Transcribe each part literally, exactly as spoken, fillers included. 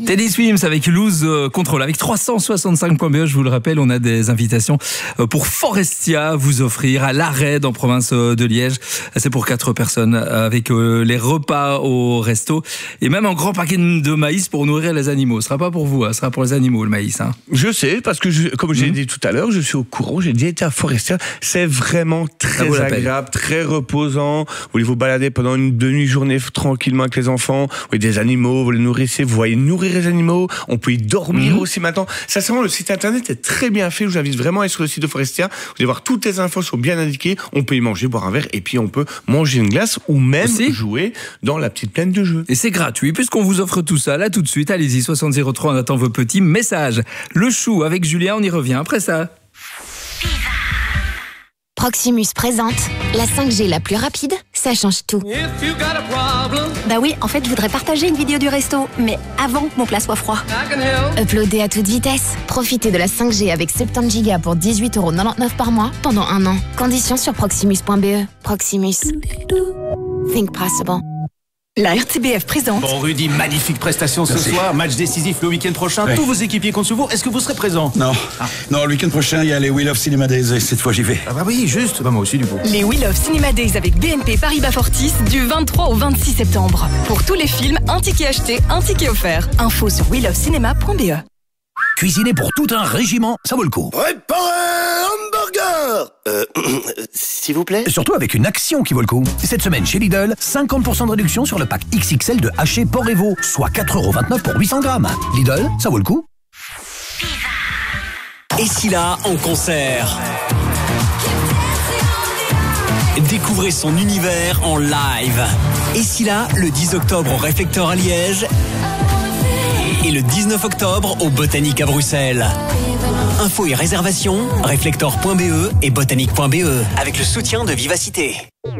Teddy Swims avec Lose Control. Avec trois cent soixante-cinq point B E, je vous le rappelle, on a des invitations pour Forestia à vous offrir à l'arrêt en province de Liège. C'est pour quatre personnes avec les repas au resto et même un grand paquet de maïs pour nourrir les animaux. Ce sera pas pour vous, hein, ce sera pour les animaux le maïs. Hein. Je sais, parce que je, comme j'ai mmh. dit tout à l'heure, je suis au courant, j'ai déjà été à Forestia. C'est vraiment très agréable, très reposant. Vous voulez vous balader pendant une demi-journée tranquillement avec les enfants. Vous voyez des animaux, vous les nourrissez, vous voyez nourrir les animaux. On peut y dormir mmh. aussi maintenant. Ça, c'est vraiment, le site internet est très bien fait. Je vous invite vraiment à aller sur le site de Forestia. Vous allez voir, toutes les infos sont bien indiquées. On peut y manger, boire un verre, et puis on peut manger une glace ou même aussi jouer dans la petite plaine de jeu. Et c'est gratuit, puisqu'on vous offre tout ça là tout de suite. Allez-y, soixante zéro trois, on attend vos petits messages. Le chou avec Julien, on y revient après ça. Proximus présente la cinq G la plus rapide, ça change tout. Bah oui, en fait, je voudrais partager une vidéo du resto, mais avant que mon plat soit froid. Uploader à toute vitesse. Profitez de la cinq G avec soixante-dix gigas pour dix-huit euros quatre-vingt-dix-neuf par mois pendant un an. Conditions sur proximus point B E. Proximus. Think possible. La R T B F présente. Bon, Rudy, magnifique prestation ce Merci. soir. Match décisif le week-end prochain. Ouais. Tous vos équipiers comptent sur vous. Est-ce que vous serez présent? Non. Ah. Non, le week-end prochain, il y a les Wheel of Cinema Days et cette fois, j'y vais. Ah bah oui, juste. Bah moi aussi, du coup. Les Wheel of Cinema Days avec B N P Paribas Fortis du vingt-trois au vingt-six septembre. Pour tous les films, un ticket acheté, un ticket offert. Info sur wheel of cinema point B E. Cuisiner pour tout un régiment, ça vaut le coup. Préparez hamburger Euh, s'il vous plaît. Surtout avec une action qui vaut le coup. Cette semaine chez Lidl, cinquante pour cent de réduction sur le pack X X L de haché porc et veau, soit quatre euros vingt-neuf pour huit cents grammes. Lidl, ça vaut le coup. Et si là, en concert, découvrez son univers en live. Et si là, le dix octobre au Réflecteur à Liège et le dix-neuf octobre au Botanique à Bruxelles. Infos et réservations, réflector point B E et botanique point B E, avec le soutien de Vivacité.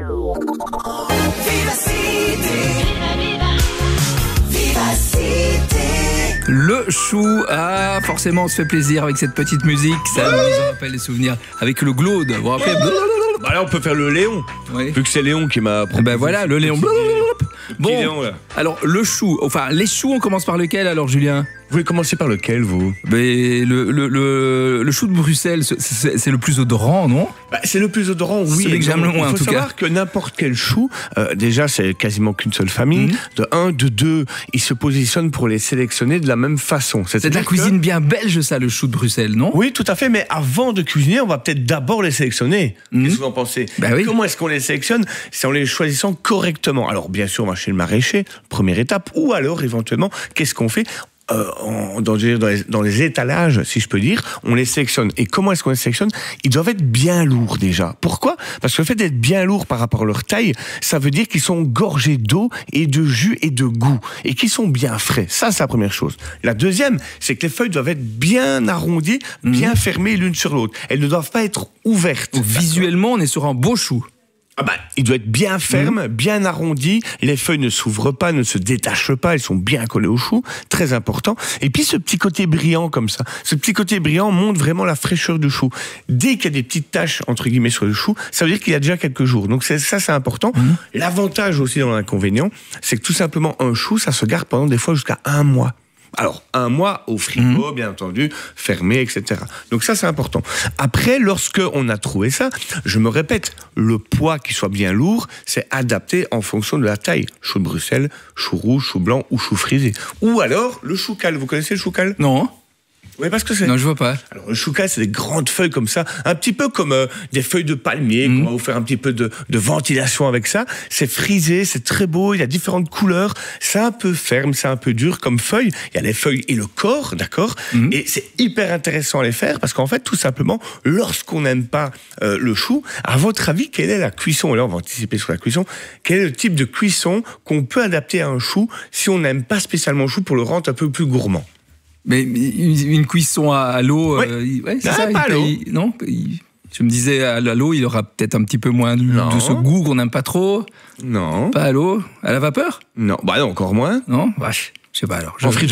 Le chou, ah, forcément on se fait plaisir avec cette petite musique, ça nous rappelle les souvenirs avec le glaude, vous vous rappelez? Bah là on peut faire le Léon, oui. Vu que c'est Léon qui m'a proposé. Ben voilà, le Léon. Bon, Léon, alors le chou, enfin les choux, on commence par lequel alors Julien? Vous voulez commencer par lequel, vous? Mais le, le, le, le chou de Bruxelles, c'est, c'est le plus odorant, non? Bah, c'est le plus odorant, oui. Celui que j'aime le moins, en tout cas. Il faut savoir que n'importe quel chou, euh, déjà, c'est quasiment qu'une seule famille. Mmh. De un, de deux, ils se positionnent pour les sélectionner de la même façon. C'est de la cuisine que... bien belge, ça, le chou de Bruxelles, non? Oui, tout à fait. Mais avant de cuisiner, on va peut-être d'abord les sélectionner. Mmh. Qu'est-ce que vous en pensez? Bah oui. Comment est-ce qu'on les sélectionne? C'est en les choisissant correctement. Alors, bien sûr, on va chez le maraîcher, première étape. Ou alors, éventuellement, qu'est-ce qu'on fait? Euh, en, dans, dans, les, dans les étalages, si je peux dire, on les sélectionne. Et comment est-ce qu'on les sélectionne? Ils doivent être bien lourds déjà. Pourquoi? Parce que le fait d'être bien lourds par rapport à leur taille, ça veut dire qu'ils sont gorgés d'eau et de jus et de goût. Et qu'ils sont bien frais. Ça, c'est la première chose. La deuxième, c'est que les feuilles doivent être bien arrondies, bien mmh. fermées l'une sur l'autre. Elles ne doivent pas être ouvertes. Donc, visuellement, on est sur un beau chou. Ah bah, il doit être bien ferme, mmh. bien arrondi. Les feuilles ne s'ouvrent pas, ne se détachent pas. Elles sont bien collées au chou. Très important. Et puis, ce petit côté brillant comme ça. Ce petit côté brillant montre vraiment la fraîcheur du chou. Dès qu'il y a des petites taches, entre guillemets, sur le chou, ça veut dire qu'il y a déjà quelques jours. Donc, c'est, ça, c'est important. Mmh. L'avantage aussi dans l'inconvénient, c'est que tout simplement, un chou, ça se garde pendant des fois jusqu'à un mois. Alors, un mois au frigo, mmh. bien entendu, fermé, et cetera. Donc ça, c'est important. Après, lorsque on a trouvé ça, je me répète, le poids qui soit bien lourd, c'est adapté en fonction de la taille. Chou de Bruxelles, chou rouge, chou blanc ou chou frisé. Ou alors, le choucal. Vous connaissez le choucal? Non. Oui, parce que c'est. Non, je vois pas. Alors, le choucal, c'est des grandes feuilles comme ça, un petit peu comme euh, des feuilles de palmier. Mmh. On va vous faire un petit peu de, de ventilation avec ça. C'est frisé, c'est très beau, il y a différentes couleurs. C'est un peu ferme, c'est un peu dur comme feuille. Il y a les feuilles et le corps, d'accord. Mmh. Et c'est hyper intéressant à les faire parce qu'en fait, tout simplement, lorsqu'on n'aime pas euh, le chou, à votre avis, quelle est la cuisson? Et là, on va anticiper sur la cuisson. Quel est le type de cuisson qu'on peut adapter à un chou si on n'aime pas spécialement le chou pour le rendre un peu plus gourmand? Mais une, une cuisson à, à l'eau, ouais. euh, ouais, c'est ah, ça. Pas à l'eau. Il, non, il, je me disais à l'eau, il aura peut-être un petit peu moins de, de ce goût qu'on n'aime pas trop. Non. Pas à l'eau, à la vapeur. Non, bah non, encore moins. Non, vache, je sais pas alors. En friteuse.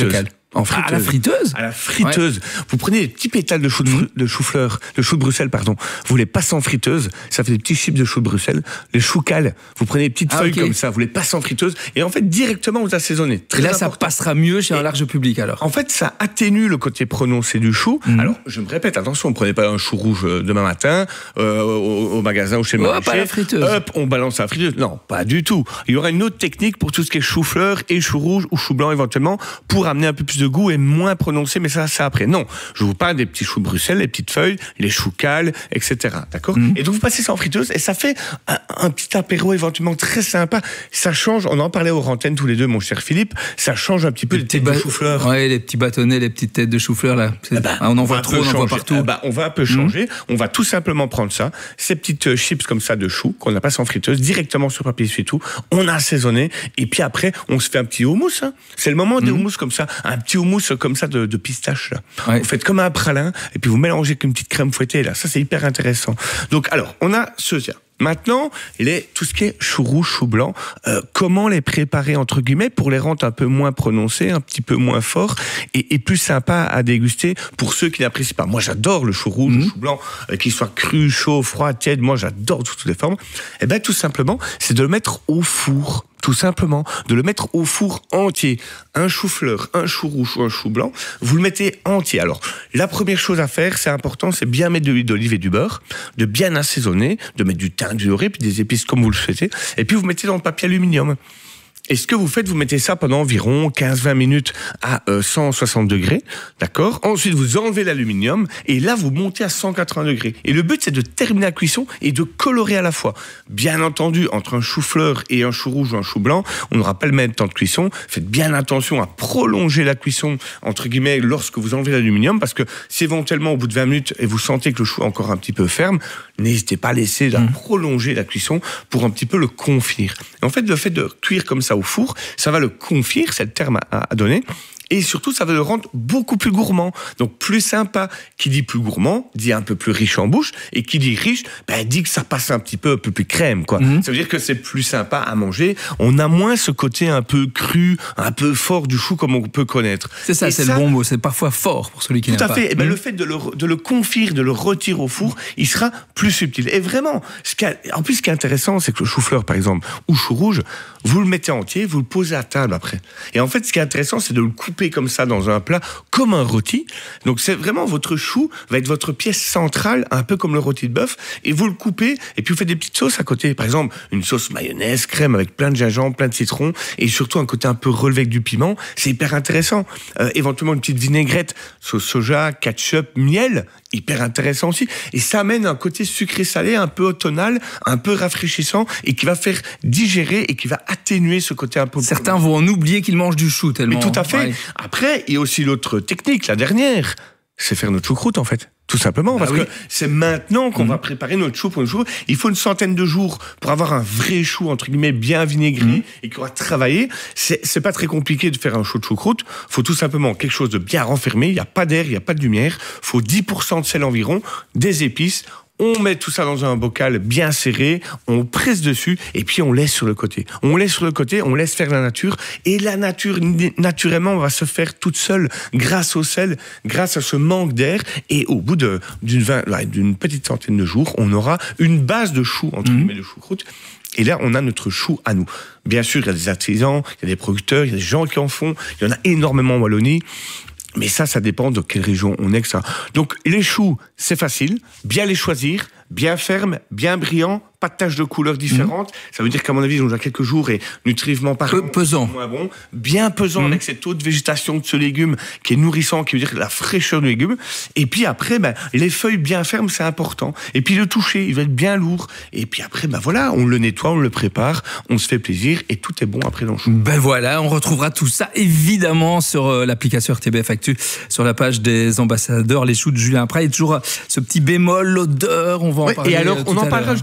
En friteuse. À la friteuse À la friteuse. Ouais. Vous prenez des petits pétales de chou de, fru- de chou-fleur, de chou de Bruxelles, pardon. Vous les passez en friteuse. Ça fait des petits chips de chou de Bruxelles. Les choux cales. Vous prenez des petites ah, feuilles okay. comme ça. Vous les passez en friteuse. Et en fait, directement, vous assaisonnez. Très et là, important. Ça passera mieux chez et un large public, alors. En fait, ça atténue le côté prononcé du chou. Mmh. Alors, je me répète, attention, ne prenez pas un chou rouge demain matin, euh, au, au magasin ou chez le maraîcher. Pas la friteuse. Hop, on balance à la friteuse. Non, pas du tout. Il y aura une autre technique pour tout ce qui est chou-fleur et chou rouge ou chou blanc éventuellement, pour amener un peu plus de goût et moins prononcé, mais ça, c'est après. Non, je vous parle des petits choux de Bruxelles, les petites feuilles, les choux cales, et cetera. D'accord ? Mmh. Et donc, vous passez ça en friteuse et ça fait un, un petit apéro éventuellement très sympa. Ça change, on en parlait aux antennes tous les deux, mon cher Philippe, ça change un petit peu les, les têtes ba- de chou-fleur. Ouais, les petits bâtonnets, les petites têtes de chou-fleur, là. Ah bah, on en voit trop, on en voit partout. Ah bah, on va un peu changer. Mmh. On va tout simplement prendre ça, ces petites chips comme ça de choux, qu'on a passé en friteuse, directement sur papier essuie-tout. On a assaisonné et puis après, on se fait un petit houmous. Hein. C'est le moment mmh. des houmous comme ça, un petit houmous comme ça de, de pistache. Là. Ouais. Vous faites comme un pralin et puis vous mélangez avec une petite crème fouettée. Là, ça c'est hyper intéressant. Donc alors, on a ce tiens. Maintenant, les, tout ce qui est chou rouge, chou blanc, euh, comment les préparer entre guillemets pour les rendre un peu moins prononcés, un petit peu moins forts et, et plus sympa à déguster pour ceux qui n'apprécient pas. Moi, j'adore le chou rouge, mmh. le chou blanc, euh, qu'il soit cru, chaud, froid, tiède. Moi, j'adore toutes les formes. Et ben, tout simplement, c'est de le mettre au four. Tout simplement, de le mettre au four entier. Un chou-fleur, un chou rouge ou un chou blanc, vous le mettez entier. Alors, la première chose à faire, c'est important, c'est bien mettre de l'huile d'olive et du beurre, de bien assaisonner, de mettre du thym, du laurier, puis des épices comme vous le souhaitez, et puis vous mettez dans le papier aluminium. Et ce que vous faites, vous mettez ça pendant environ quinze à vingt minutes à euh, cent soixante degrés, d'accord ? Ensuite, vous enlevez l'aluminium et là, vous montez à cent quatre-vingts degrés. Et le but, c'est de terminer la cuisson et de colorer à la fois. Bien entendu, entre un chou-fleur et un chou rouge ou un chou blanc, on n'aura pas le même temps de cuisson. Faites bien attention à prolonger la cuisson, entre guillemets, lorsque vous enlevez l'aluminium, parce que si éventuellement, au bout de vingt minutes, et vous sentez que le chou est encore un petit peu ferme, n'hésitez pas à laisser à mmh. prolonger la cuisson pour un petit peu le confire. Et en fait, le fait de cuire comme ça au four, ça va le confire, c'est le terme à, à donner. Et surtout, ça va le rendre beaucoup plus gourmand, donc plus sympa. Qui dit plus gourmand, dit un peu plus riche en bouche, et qui dit riche, ben, dit que ça passe un petit peu, un peu plus crème, quoi. Mmh. Ça veut dire que c'est plus sympa à manger. On a moins ce côté un peu cru, un peu fort du chou comme on peut connaître. C'est ça, et c'est ça, le bon mot. C'est parfois fort pour celui qui n'a pas. Tout à fait. Et ben, mmh. le fait de le, de le confire, de le retirer au four, il sera plus subtil. Et vraiment, ce qui a, en plus, ce qui est intéressant, c'est que le chou-fleur, par exemple, ou chou rouge, vous le mettez entier, vous le posez à table après. Et en fait, ce qui est intéressant, c'est de le couper comme ça dans un plat, comme un rôti. Donc c'est vraiment, votre chou va être votre pièce centrale, un peu comme le rôti de bœuf, et vous le coupez, et puis vous faites des petites sauces à côté. Par exemple, une sauce mayonnaise, crème avec plein de gingembre, plein de citron, et surtout un côté un peu relevé avec du piment. C'est hyper intéressant. Euh, éventuellement une petite vinaigrette, sauce soja, ketchup, miel, hyper intéressant aussi. Et ça amène un côté sucré-salé, un peu automnal, un peu rafraîchissant, et qui va faire digérer et qui va atténuer ce côté un peu... Certains vont en oublier qu'ils mangent du chou tellement... Mais tout à fait. Ouais. Après, il y a aussi l'autre technique, la dernière, c'est faire notre choucroute en fait. Tout simplement, bah parce oui. que c'est maintenant qu'on mmh. va préparer notre chou pour une chou. Il faut une centaine de jours pour avoir un vrai chou, entre guillemets, bien vinaigré mmh. et qui aura travaillé. C'est, c'est pas très compliqué de faire un chou de choucroute. Faut tout simplement quelque chose de bien renfermé. Il n'y a pas d'air, il n'y a pas de lumière. Faut dix pour cent de sel environ, des épices. On met tout ça dans un bocal bien serré, on presse dessus et puis on laisse sur le côté. On laisse sur le côté, on laisse faire la nature et la nature, naturellement, va se faire toute seule grâce au sel, grâce à ce manque d'air. Et au bout de, d'une, vingt, d'une petite centaine de jours, on aura une base de chou, entre guillemets, de choucroute. Et là, on a notre chou à nous. Bien sûr, il y a des artisans, il y a des producteurs, il y a des gens qui en font. Il y en a énormément en Wallonie. Mais ça, ça dépend de quelle région on est que ça. Donc, les choux, c'est facile. Bien les choisir, bien fermes, bien brillants, pas de taches de couleurs différentes. Mmh. Ça veut dire qu'à mon avis, ils ont déjà quelques jours et nutritivement parlant, pesant. Moins bon. Bien pesant mmh. avec cette haute végétation de ce légume qui est nourrissant, qui veut dire la fraîcheur du légume. Et puis après, ben, les feuilles bien fermes, c'est important. Et puis le toucher, il va être bien lourd. Et puis après, ben voilà, on le nettoie, on le prépare, on se fait plaisir et tout est bon après dans le chou. Ben voilà, on retrouvera tout ça évidemment sur euh, l'application R T B F Actu, sur la page des ambassadeurs, les choux de Julien Prat. Il y a toujours euh, ce petit bémol, l'odeur, on va en ouais, parler. Et alors, on en parlera justement ouais. des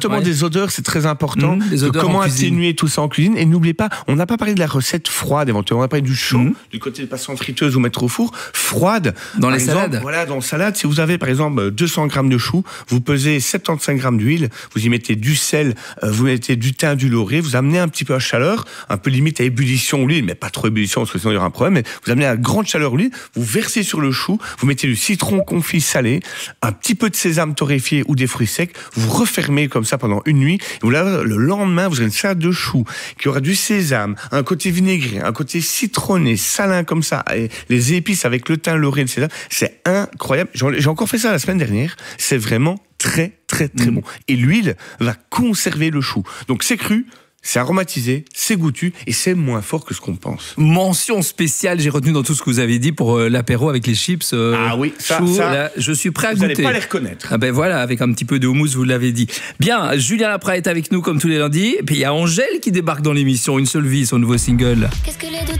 odeurs, c'est très important. Mmh, les odeurs comment en cuisine. atténuer tout ça en cuisine. Et n'oubliez pas, on n'a pas parlé de la recette froide éventuellement. On a parlé du chaud, Mmh. du côté de passer en friteuse ou mettre au four. Froide. Dans par les exemple, salades. Voilà, dans salade, si vous avez par exemple deux cents grammes de choux, vous pesez soixante-quinze grammes d'huile, vous y mettez du sel, euh, vous mettez du thym, du laurier, vous amenez un petit peu à chaleur, un peu limite à ébullition l'huile, mais pas trop ébullition parce que sinon il y aura un problème, mais vous amenez à grande chaleur l'huile, vous versez sur le chou, vous mettez du citron confit salé, un petit peu de sésame torréfié ou des fruits secs, vous refermez comme ça pendant une nuit, et vous l'avez, le lendemain, vous aurez une salade de choux qui aura du sésame, un côté vinaigré, un côté citronné, salin comme ça, et les épices avec le thym, le laurier, le sésame, c'est incroyable. J'en- J'ai encore fait ça la semaine dernière, c'est vraiment très très très Mmh. bon. Et l'huile va conserver le chou. Donc c'est cru, c'est aromatisé, c'est goûtu et c'est moins fort que ce qu'on pense. Mention spéciale, j'ai retenu dans tout ce que vous avez dit pour euh, l'apéro avec les chips. euh, Ah oui, ça, choux, ça, là, je suis prêt à Vous n'allez goûter. pas les reconnaître. Ah ben voilà, avec un petit peu de houmous, vous l'avez dit. Bien, Julien Laprat est avec nous comme tous les lundis. Et puis il y a Angèle qui débarque dans l'émission, Une seule vie, son nouveau single. Qu'est-ce que les deux